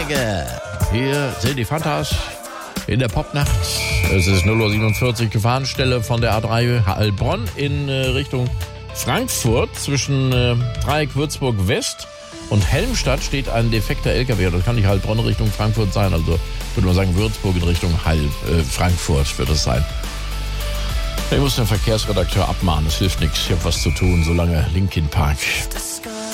Ecke. Hier sind die Fantas in der Popnacht. Es ist 0:47 Uhr, Gefahrenstelle von der A3 Heilbronn in Richtung Frankfurt. Zwischen Dreieck Würzburg West und Helmstadt steht ein defekter LKW. Das kann nicht Heilbronn Richtung Frankfurt sein. Also würde man sagen Würzburg in Richtung Frankfurt wird es sein. Ich muss den Verkehrsredakteur abmahnen. Es hilft nichts. Ich habe was zu tun, solange Linkin Park.